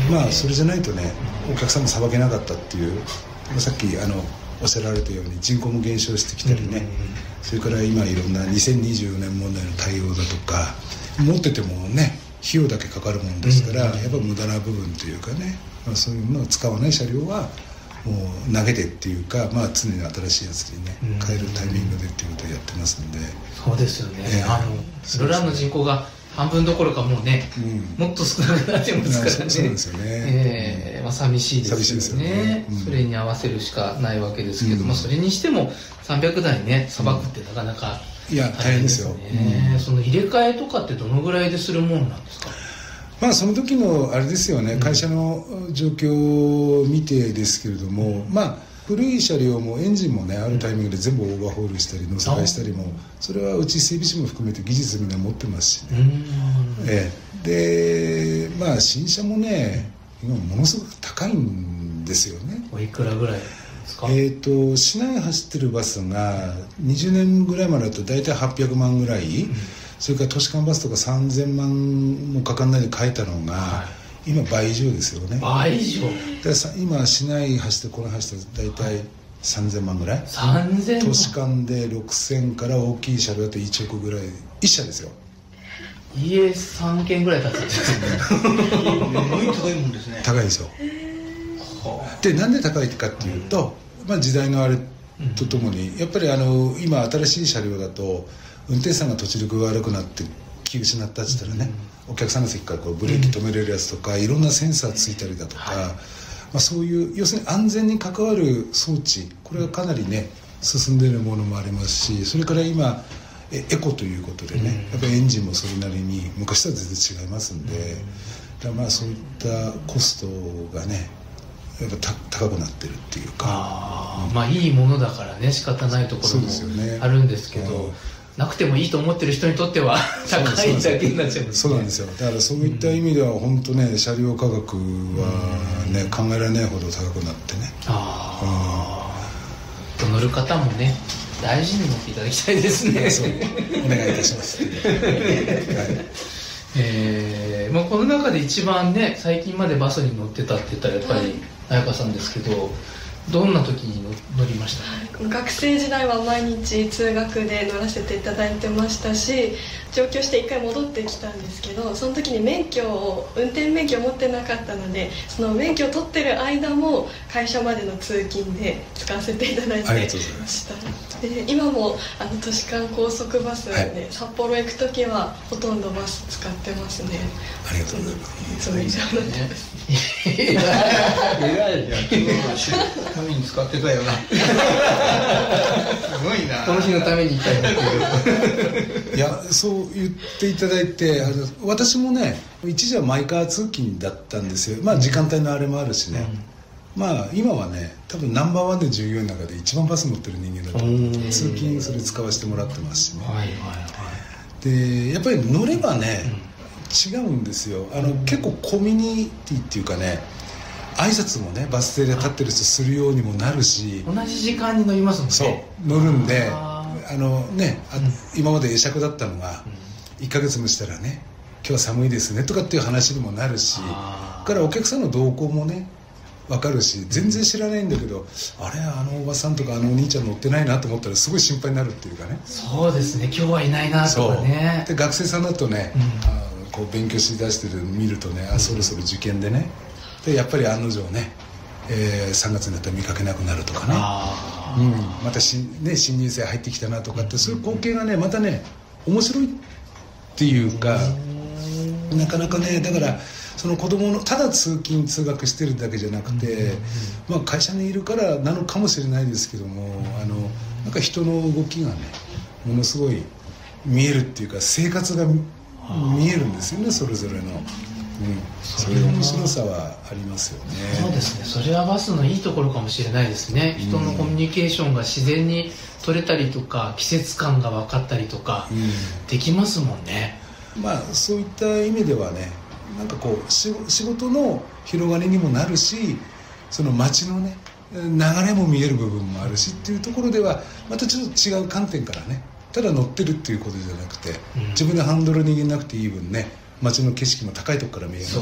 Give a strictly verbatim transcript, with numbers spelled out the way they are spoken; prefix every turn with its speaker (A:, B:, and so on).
A: まあそれじゃないとねお客さんもさばけなかったっていう、さっきあのおっしゃられたように人口も減少してきたりね、それから今いろんなにせんにじゅうねん問題の対応だとか、持っててもね費用だけかかるもんですから、やっぱ無駄な部分というかね、まあ、そういうのを使わない車両はもう投げてっていうか、まあ、常に新しいやつにね変えるタイミングでっていうことをやってますんで。
B: そうですよね、えー、あの室蘭の人口が半分どころかもうね、うん、もっと少なくなってますからね。
A: そうですよね、
B: えーまあ、寂しいですよね。寂しいですよね、うん、それに合わせるしかないわけですけど、うんまあ、それにしてもさんびゃくだいねさばくってなかなか大変ですよ、ねうん、その入れ替えとかってどのぐらいでするもんなんですか？
A: まあその時のあれですよね、うん、会社の状況を見てですけれども、うん、まあ古い車両もエンジンもねあるタイミングで全部オーバーホールしたり乗せ替えしたりも、それはうち整備士も含めて技術みんな持ってますしね、ええ、でまあ新車もね今ものすごく高いんですよね。
B: おいくらぐらいですか？
A: えーと市内走ってるバスがにじゅうねんぐらいまでだと大体はっぴゃくまんぐらい、うん、それから都市間バスとかさんぜんまんもかかんないで買えたのが、はい今倍以上ですよね。
B: 倍以上
A: で今市内走ってこの走って大体さんぜんまんぐらい、
B: さんぜんまん
A: 都市間でろくせんから大きい車両だといちおくぐらい、いっ社ですよ。
B: 家さんけんぐらい建つんですね
C: すごい高いもんですね。
A: 高いですよ。でなんで高いかっていうと、まあ、時代のあれとともにやっぱりあの今新しい車両だと運転手さんが途中で具合悪くなって気失ったって言ったらね、うん、お客さんの席からこうブレーキ止めれるやつとか、うん、いろんなセンサーついたりだとか、はいまあ、そういう要するに安全に関わる装置、これがかなりね進んでいるものもありますし、それから今エコということでね、うん、やっぱりエンジンもそれなりに昔とは全然違いますんで、うん、だまあそういったコストがねやっぱ高くなってるっていうか、
B: あ、うん、まあいいものだからね仕方ないところもあるんですけど、なくてもいいと思ってる人にとっては高いだけになっちゃいますね。
A: そうなんですよ。だからそういった意味では本当ね、車両価格はね、うん、考えられないほど高くなってね。
B: ああ、乗る方もね大事に乗っていただきたいですね。
A: そうお願いいたします。はい
B: えーまあ、この中で一番ね最近までバスに乗ってたって言ったらやっぱり彩香さんですけど、どんな時に 乗, 乗りましたか？
D: 学生時代は毎日通学で乗らせていただいてましたし、上京して一回戻ってきたんですけど、その時に免許を運転免許を持ってなかったので、その免許を取ってる間も会社までの通勤で使わせていただいてました。で今もあの都市間高速バスで、はい、札幌行く時はほとんどバス使ってますね。
A: ありがとうございます。
D: いつも以上になってます。
C: えらいじゃん。今日はために使ってたよな。すごいな。
B: この日のためにいたいなっていう。
A: いやそう言っていただいて、あの私もね一時はマイカー通勤だったんですよ。まあ時間帯のあれもあるしね、うん、まあ今はね多分ナンバーワンで従業員の中で一番バス乗ってる人間だと思う。通勤それ使わせてもらってますしね、はいはいはい、でやっぱり乗ればね、うん、違うんですよ。あの、うん、結構コミュニティっていうかね、挨拶もねバス停で立ってる人するようにもなるし、
B: 同じ時間に乗りますもんね。
A: そう乗るんで、あのねあ、うん、今まで会釈だったのが、うん、いっかげつもしたらね今日は寒いですねとかっていう話にもなるし、からお客さんの動向もね分かるし、全然知らないんだけど、うん、あれあのおばさんとかあのお兄ちゃん乗ってないなと思ったらすごい心配になるっていうかね。
B: そうですね、今日はいないなとかね。
A: で学生さんだとね、うん、あこう勉強しだしてるの見るとね、あそろそろ受験でね、でやっぱり案の定ね、えー、さんがつになったら見かけなくなるとかね、あ、うん、またし、ね、新入生入ってきたなとかって、そういう光景がねまたね面白いっていうか、なかなかね、だからその子供のただ通勤通学してるだけじゃなくて、まあ、会社にいるからなのかもしれないですけども、あのなんか人の動きがねものすごい見えるっていうか、生活が見えるんですよね、それぞれの。うん、そういう面白さはありますよね。
B: そうですね、それはバスのいいところかもしれないですね。人のコミュニケーションが自然に取れたりとか、季節感が分かったりとか、うん、できますもんね。
A: まあそういった意味ではね、なんかこう仕事の広がりにもなるし、その街のね流れも見える部分もあるしっていうところではまたちょっと違う観点からね、ただ乗ってるっていうことじゃなくて、うん、自分でハンドル握らなくていい分ね、街の景色も高いところから見えます